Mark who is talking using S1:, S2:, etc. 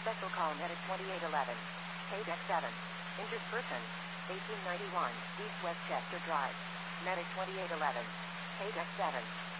S1: Special call medic 2811. Paydeck 7. Injured person. 1891 East Westchester Drive. Medic 2811. Paydeck 7.